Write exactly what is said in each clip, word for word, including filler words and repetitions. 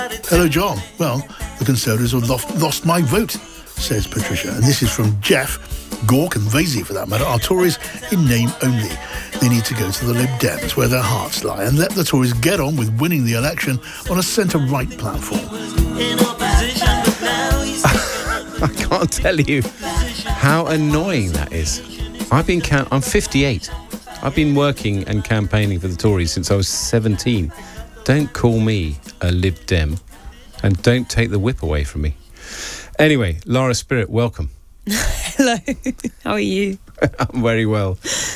Hello, John. Well, the Conservatives have lost, lost my vote, says Patricia. And this is from Jeff, Gork and Vasey, for that matter, are Tories in name only. They need to go to the Lib Dems, where their hearts lie, and let the Tories get on with winning the election on a centre-right platform. I can't tell you how annoying that is. I've been cam- I'm fifty-eight. I've been working and campaigning for the Tories since I was seventeen. Don't call me a Lib Dem, and don't take the whip away from me. Anyway, Lara Spirit, welcome. Hello, how are you? I'm very well.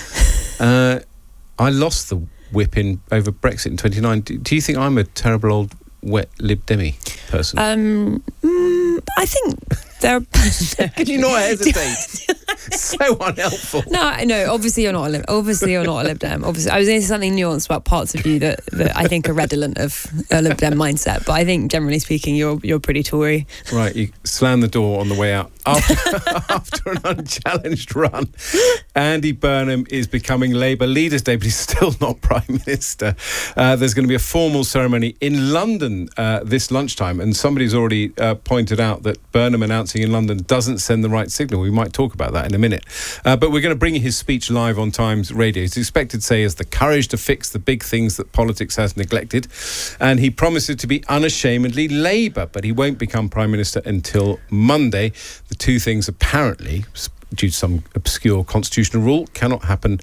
Uh, I lost the whip in over Brexit in twenty-nine. Do, do you think I'm a terrible old wet Lib Demi person? Um, mm, I think there. Could you not hesitate? So unhelpful. No, no. Obviously, you're not a lib. Obviously, you're not a Lib Dem. Obviously, I was saying something nuanced about parts of you that, that I think are redolent of a Lib Dem mindset. But I think, generally speaking, you're you're pretty Tory. Right. You slam the door on the way out after, after an unchallenged run. Andy Burnham is becoming Labour leader today, but he's still not Prime Minister. Uh, there's going to be a formal ceremony in London uh, this lunchtime, and somebody's already uh, pointed out that Burnham announcing in London doesn't send the right signal. We might talk about that in a minute. Uh, but we're going to bring you his speech live on Times Radio. He's expected to say he has the courage to fix the big things that politics has neglected, and he promises to be unashamedly Labour, but he won't become Prime Minister until Monday. The two things apparently, due to some obscure constitutional rule, cannot happen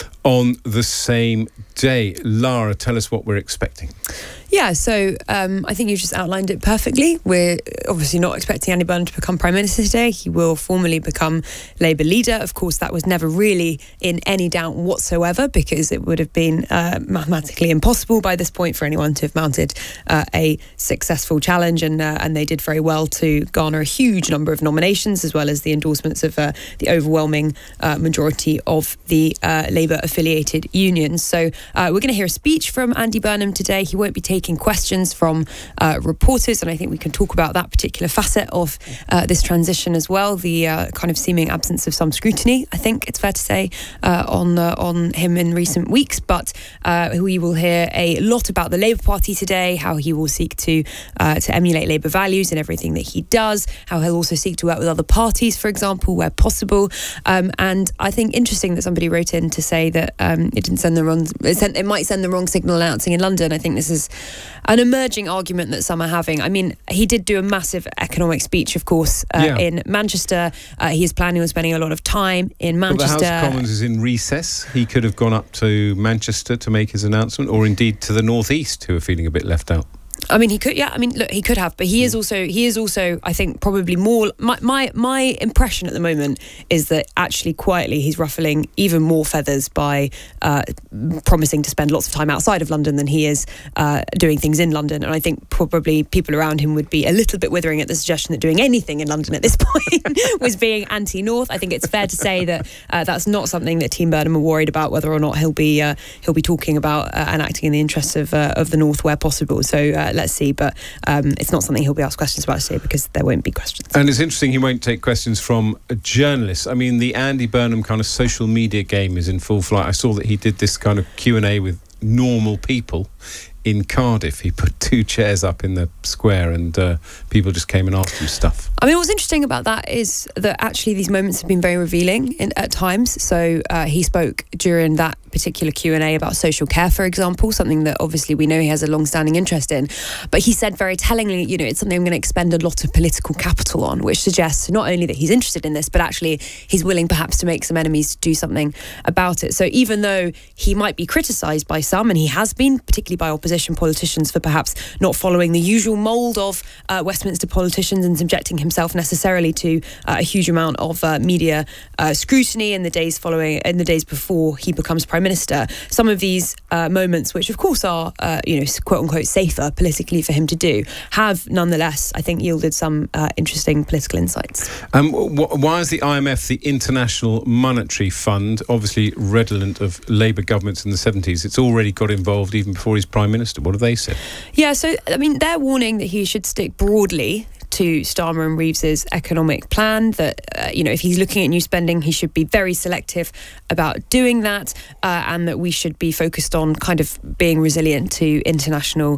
on the same day. Lara, tell us what we're expecting. Yeah, so um, I think you just outlined it perfectly. We're obviously not expecting Andy Burnham to become Prime Minister today. He will formally become Labour leader. Of course, that was never really in any doubt whatsoever, because it would have been uh, mathematically impossible by this point for anyone to have mounted uh, a successful challenge, and uh, and they did very well to garner a huge number of nominations, as well as the endorsements of uh, the overwhelming uh, majority of the uh, Labour-affiliated unions. So uh, we're going to hear a speech from Andy Burnham today. He won't be taking questions from uh, reporters, and I think we can talk about that particular facet of uh, this transition as well, the uh, kind of seeming absence of some scrutiny, I think it's fair to say, uh, on uh, on him in recent weeks. But uh, we will hear a lot about the Labour Party today, how he will seek to uh, to emulate Labour values in everything that he does, how he'll also seek to work with other parties, for example, where possible. Um, and I think interesting that somebody wrote in to say that um, it didn't send the wrong, it, sent, it might send the wrong signal announcing in London. I think this is an emerging argument that some are having. I mean, he did do a massive economic speech, of course, uh, yeah. in Manchester. Uh, he is planning on spending a lot of time in Manchester. But the House of Commons is in recess. He could have gone up to Manchester to make his announcement, or indeed to the North East, who are feeling a bit left out. I mean, he could, yeah. I mean, look, he could have, but he is also, he is also, I think, probably more. My my, my impression at the moment is that actually, quietly, he's ruffling even more feathers by uh, promising to spend lots of time outside of London than he is uh, doing things in London. And I think probably people around him would be a little bit withering at the suggestion that doing anything in London at this point was being anti-North. I think it's fair to say that uh, that's not something that Team Burnham are worried about, whether or not he'll be uh, he'll be talking about uh, and acting in the interests of uh, of the North where possible. So. Uh, Let's see, but um, it's not something he'll be asked questions about today, because there won't be questions. And it's interesting he won't take questions from journalists. I mean, the Andy Burnham kind of social media game is in full flight. I saw that he did this kind of Q and A with normal people in Cardiff. He put two chairs up in the square, and uh, people just came and asked him stuff. I mean, what's interesting about that is that actually these moments have been very revealing in, at times. So uh, he spoke during that particular Q and A about social care, for example, something that obviously we know he has a long-standing interest in. But he said very tellingly, you know, it's something I'm going to expend a lot of political capital on, which suggests not only that he's interested in this, but actually he's willing perhaps to make some enemies to do something about it. So even though he might be criticised by some, and he has been, particularly by opposition politicians, for perhaps not following the usual mould of uh, Westminster politicians and subjecting himself necessarily to uh, a huge amount of uh, media uh, scrutiny in the days following, in the days before he becomes Prime Minister. Some of these uh, moments, which of course are, uh, you know, quote unquote safer politically for him to do, have nonetheless, I think, yielded some uh, interesting political insights. Um, wh- why is the I M F, the International Monetary Fund, obviously redolent of Labour governments in the seventies, it's already got involved even before he's Prime Minister? What have they said? Yeah, so, I mean, they're warning that he should stick broadly to Starmer and Reeves's economic plan, that, uh, you know, if he's looking at new spending, he should be very selective about doing that, uh, and that we should be focused on kind of being resilient to international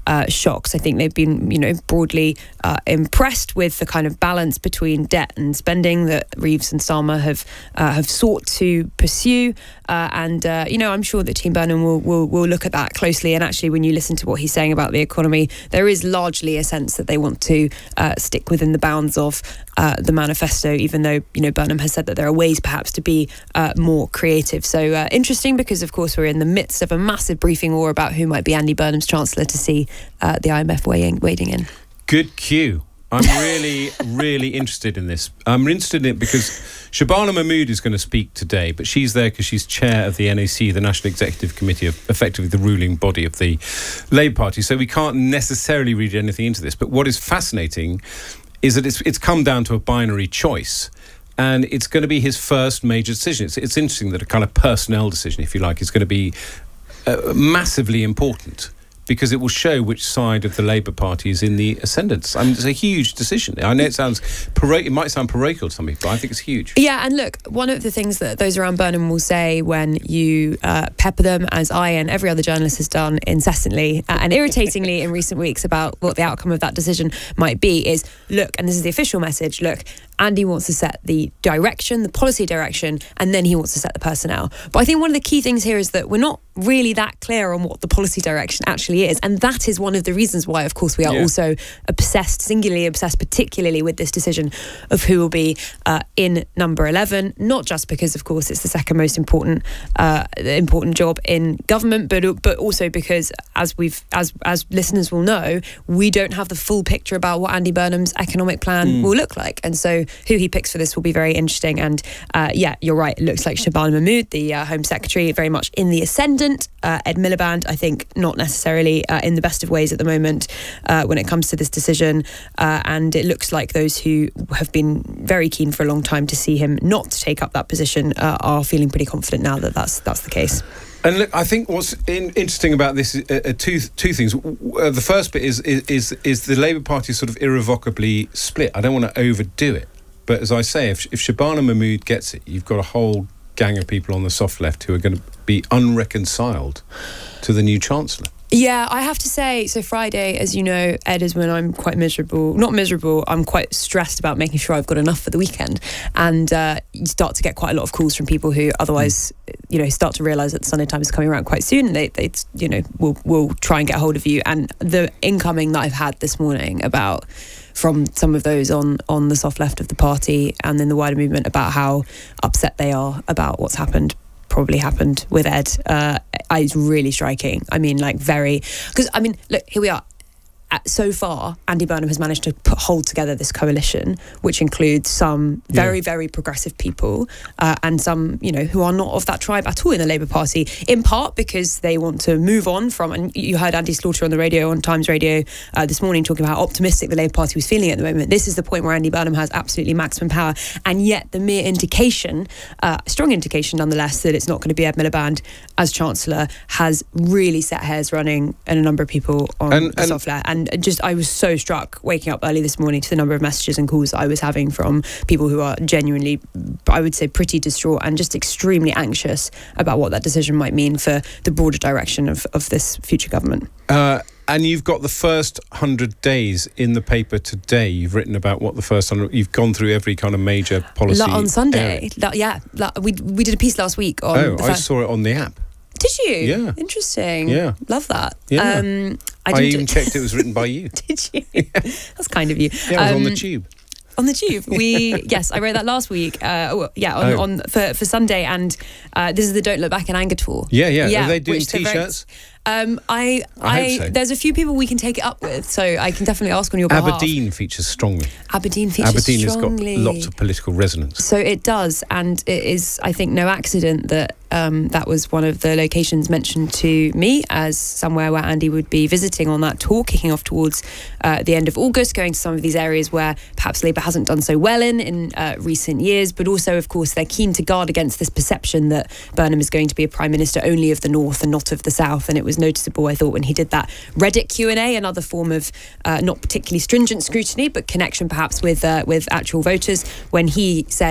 uh, shocks. I think they've been, you know, broadly uh, impressed with the kind of balance between debt and spending that Reeves and Starmer have uh, have sought to pursue. Uh, and, uh, you know, I'm sure that Team Burnham will, will, will look at that closely. And actually, when you listen to what he's saying about the economy, there is largely a sense that they want to uh, stick within the bounds of uh, the manifesto, even though, you know, Burnham has said that there are ways perhaps to be uh, more creative. So uh, interesting, because, of course, we're in the midst of a massive briefing war about who might be Andy Burnham's Chancellor to see uh, the I M F weighing, wading in. Good cue. I'm really, really interested in this. I'm interested in it because Shabana Mahmood is going to speak today, but she's there because she's chair of the N A C, the National Executive Committee, of effectively the ruling body of the Labour Party. So we can't necessarily read anything into this. But what is fascinating is that it's, it's come down to a binary choice. And it's going to be his first major decision. It's, it's interesting that a kind of personnel decision, if you like, is going to be uh, massively important, because it will show which side of the Labour Party is in the ascendance. I mean, it's a huge decision. I know it sounds paro- it might sound parochial to some people, but I think it's huge. Yeah, and look, one of the things that those around Burnham will say when you uh, pepper them, as I and every other journalist has done incessantly uh, and irritatingly in recent weeks about what the outcome of that decision might be, is, look, and this is the official message, look, Andy wants to set the direction, the policy direction, and then he wants to set the personnel. But I think one of the key things here is that we're not really that clear on what the policy direction actually is. And that is one of the reasons why, of course, we are yeah. also obsessed, singularly obsessed, particularly with this decision of who will be uh, in number eleven, not just because, of course, it's the second most important uh, important job in government, but but also because, as we've as as listeners will know, we don't have the full picture about what Andy Burnham's economic plan mm. will look like. And so who he picks for this will be very interesting. And uh, yeah, you're right. It looks like Shabana Mahmood, the uh, Home Secretary, very much in the ascendant. Uh, Ed Miliband, I think, not necessarily uh, in the best of ways at the moment uh, when it comes to this decision. Uh, and it looks like those who have been very keen for a long time to see him not take up that position uh, are feeling pretty confident now that that's, that's the case. And look, I think what's in, interesting about this is uh, two two things. Uh, the first bit is, is is the Labour Party sort of irrevocably split. I don't want to overdo it, but as I say, if, if Shabana Mahmood gets it, you've got a whole gang of people on the soft left who are going to be unreconciled to the new Chancellor. Yeah, I have to say, so Friday, as you know, Ed, is when I'm quite miserable. Not miserable, I'm quite stressed about making sure I've got enough for the weekend. And uh, you start to get quite a lot of calls from people who otherwise, you know, start to realise that the Sunday Times is coming around quite soon. They, they you know, will will try and get hold of you. And the incoming that I've had this morning about from some of those on, on the soft left of the party and in the wider movement about how upset they are about what's happened, probably happened with Ed, uh, is really striking. I mean, like very... Because, I mean, look, here we are. So far, Andy Burnham has managed to put, hold together this coalition, which includes some very, yeah. very progressive people uh, and some, you know, who are not of that tribe at all in the Labour Party, in part because they want to move on from, and you heard Andy Slaughter on the radio, on Times Radio uh, this morning, talking about how optimistic the Labour Party was feeling at the moment. This is the point where Andy Burnham has absolutely maximum power, and yet the mere indication, uh, strong indication nonetheless, that it's not going to be Ed Miliband as Chancellor has really set hairs running in a number of people on and, the and soft left. And And just, I was so struck waking up early this morning to the number of messages and calls I was having from people who are genuinely, I would say, pretty distraught and just extremely anxious about what that decision might mean for the broader direction of, of this future government. Uh, and you've got the first hundred days in the paper today. You've written about what the first hundred. You've gone through every kind of major policy. La, on Sunday, La, yeah, La, we we did a piece last week on. Oh, the I first, saw it on the app. Did you? Yeah. Interesting. Yeah. Love that. Yeah. Um, I, I didn't even checked it was written by you. Did you? Yeah. That's kind of you. Yeah, I was um, on the tube. On the tube, we yes, I wrote that last week. Uh, oh, yeah, on, oh. on for for Sunday, and uh, this is the Don't Look Back in Anger tour. Yeah, yeah. yeah Are they doing which they're very- T-shirts? Um, I, I I, hope so. There's a few people we can take it up with, so I can definitely ask on your behalf. Aberdeen features strongly. Aberdeen features Aberdeen strongly. has got lots of political resonance. So it does, and it is, I think, no accident that um, that was one of the locations mentioned to me as somewhere where Andy would be visiting on that tour, kicking off towards uh, the end of August, going to some of these areas where perhaps Labour hasn't done so well in in uh, recent years, but also, of course, they're keen to guard against this perception that Burnham is going to be a Prime Minister only of the North and not of the South, and it was noticeable, I thought, when he did that Reddit Q and A, another form of uh, not particularly stringent scrutiny, but connection perhaps with uh, with actual voters, when he said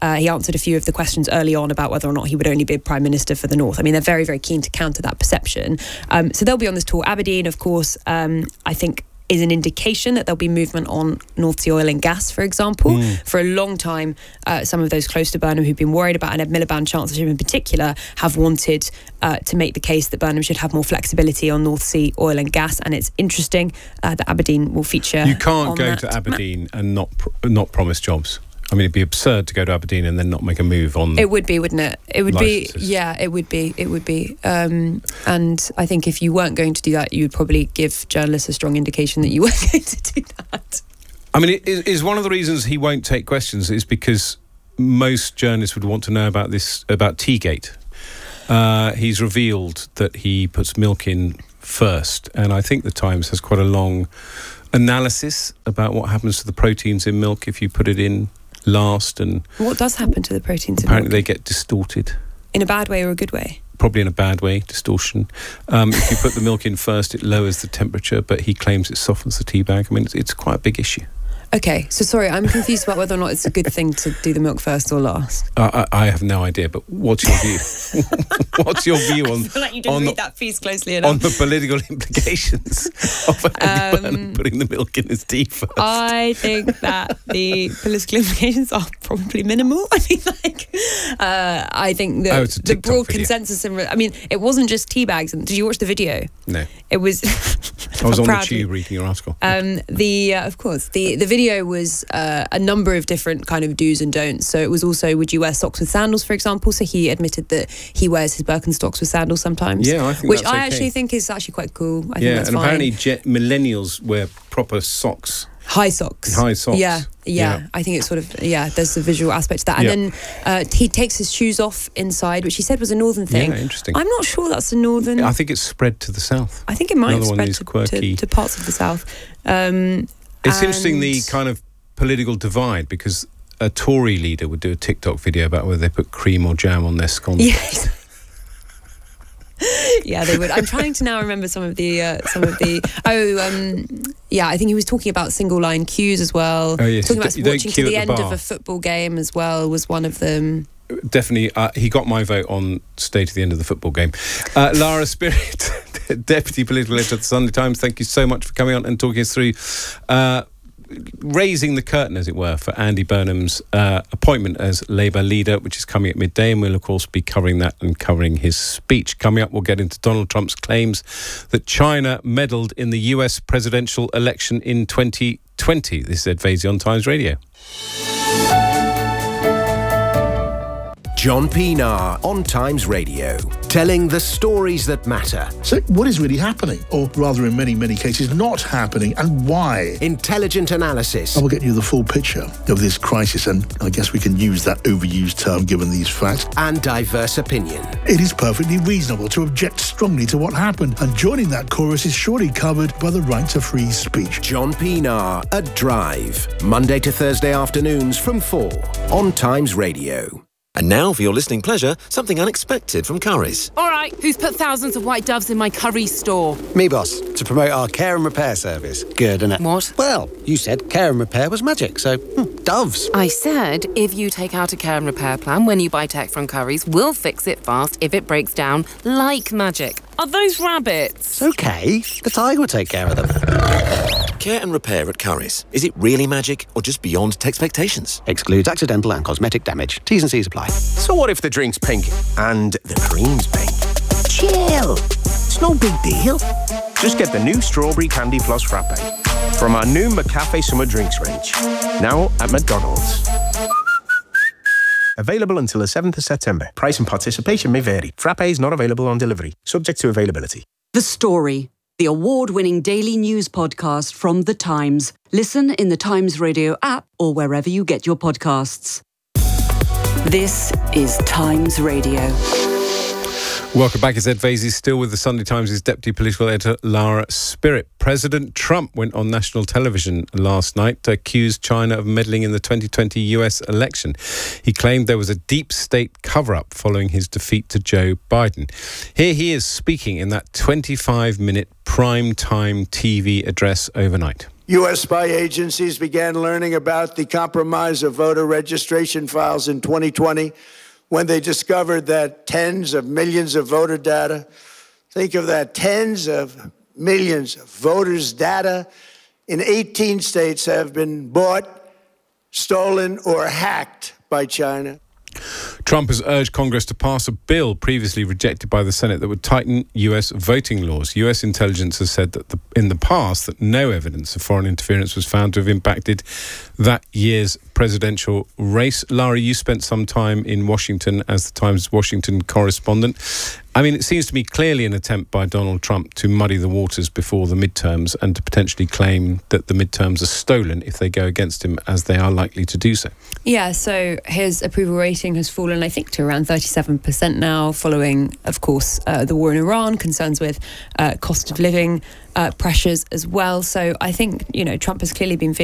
Uh, he answered a few of the questions early on about whether or not he would only be Prime Minister for the North. I mean, they're very, very keen to counter that perception. Um, so they'll be on this tour. Aberdeen, of course, um, I think is an indication that there'll be movement on North Sea oil and gas, for example. Mm. For a long time, uh, some of those close to Burnham who've been worried about, and Ed Miliband Chancellorship in particular, have wanted uh, to make the case that Burnham should have more flexibility on North Sea oil and gas. And it's interesting uh, that Aberdeen will feature. You can't on go that to Aberdeen map. and not pr- not promise jobs. I mean, it'd be absurd to go to Aberdeen and then not make a move on. It would be, wouldn't it? It would licenses. be, yeah, it would be, it would be. Um, and I think if you weren't going to do that, you would probably give journalists a strong indication that you weren't going to do that. I mean, it is one of the reasons he won't take questions is because most journalists would want to know about this, about Teagate. Uh, he's revealed that he puts milk in first, and I think the Times has quite a long analysis about what happens to the proteins in milk if you put it in last. And what does happen to the proteins in apparently milk? They get distorted. In a bad way or a good way? Probably in a bad way, distortion. Um, if you put the milk in first, it lowers the temperature, but he claims it softens the tea bag. I mean, it's, it's quite a big issue. Okay, so sorry, I'm confused about whether or not it's a good thing to do the milk first or last. Uh, I, I have no idea, but what's your view? What's your view on, I feel like you didn't on, read the, that piece closely enough. on the political implications of Andy Um, Burnham putting the milk in his tea first? I think that the political implications are probably minimal. I mean, like, uh, I think the, Oh, it's a the TikTok broad video. consensus. In, I mean, it wasn't just tea bags. And did you watch the video? No. It was. I was on the proudly. tube reading your article. Um, the uh, of course the the video was uh, a number of different kind of do's and don'ts. So it was also, would you wear socks with sandals, for example? So he admitted that he wears his Birkenstocks with sandals sometimes. Yeah, I think which that's I okay. actually think is actually quite cool. I think Yeah, that's and fine. apparently jet millennials wear proper socks. High socks. High socks. Yeah, yeah, Yeah. I think it's sort of, yeah, there's a visual aspect to that. And Yeah. then uh, he takes his shoes off inside, which he said was a northern thing. Yeah, interesting. I'm not sure that's a northern. I think it's spread to the south. I think it might have Another one of spread these to, quirky- to, to parts of the south. Um, It's interesting the and- kind of political divide, because a Tory leader would do a TikTok video about whether they put cream or jam on their scones. Yes. Yeah, they would. I'm trying to now remember some of the uh, some of the. Oh, um, yeah. I think he was talking about single line queues as well. Oh, yes. Talking You about don't- you don't watching queue to the at the end of bar. a football game as well was one of them. Definitely, uh, he got my vote on stay to the end of the football game. Uh, Lara Spirit, Deputy Political Editor of the Sunday Times, thank you so much for coming on and talking us through uh, raising the curtain, as it were, for Andy Burnham's uh, appointment as Labour leader, which is coming at midday, and we'll, of course, be covering that and covering his speech. Coming up, we'll get into Donald Trump's claims that China meddled in the U S presidential election in twenty twenty. This is Ed Vasey on Times Radio. John Pienaar on Times Radio, telling the stories that matter. So what is really happening? Or rather, in many, many cases, not happening, and why? Intelligent analysis. I will get you the full picture of this crisis, and I guess we can use that overused term given these facts. And diverse opinion. It is perfectly reasonable to object strongly to what happened, and joining that chorus is surely covered by the right to free speech. John Pienaar at Drive, Monday to Thursday afternoons from four on Times Radio. And now, for your listening pleasure, something unexpected from Currys. All right, who's put thousands of white doves in my curry store? Me, boss, to promote our care and repair service. Good, innit? What? Well, you said care and repair was magic, so hmm, doves. I said, if you take out a care and repair plan when you buy tech from Currys, we'll fix it fast if it breaks down like magic. Are those rabbits? It's okay. The tiger will take care of them. Care and repair at Currys. Is it really magic or just beyond expectations? Excludes accidental and cosmetic damage. T's and C's apply. So what if the drink's pink and the cream's pink? Chill. It's no big deal. Just get the new Strawberry Candy Floss Frappe from our new McCafe Summer Drinks range. Now at McDonald's. Available until the seventh of September. Price and participation may vary. Frappe is not available on delivery. Subject to availability. The Story, the award-winning daily news podcast from The Times. Listen in the Times Radio app or wherever you get your podcasts. This is Times Radio. Welcome back. It's Ed Vasey, still with the Sunday Times' Deputy Political Editor, Lara Spirit. President Trump went on national television last night to accuse China of meddling in the twenty twenty U S election. He claimed there was a deep state cover-up following his defeat to Joe Biden. Here he is speaking in that twenty-five minute prime time T V address overnight. U S spy agencies began learning about the compromise of voter registration files in twenty twenty when they discovered that tens of millions of voter data, think of that, tens of millions of voters' data in eighteen states have been bought, stolen, or hacked by China. Trump has urged Congress to pass a bill previously rejected by the Senate that would tighten U S voting laws. U S intelligence has said that the, in the past that no evidence of foreign interference was found to have impacted that year's presidential race. Lara, you spent some time in Washington as the Times Washington correspondent. I mean, it seems to me clearly an attempt by Donald Trump to muddy the waters before the midterms and to potentially claim that the midterms are stolen if they go against him, as they are likely to do so. Yeah, so his approval rating has fallen, I think, to around thirty-seven percent now, following, of course, uh, the war in Iran, concerns with uh, cost of living uh, pressures as well. So I think, you know, Trump has clearly been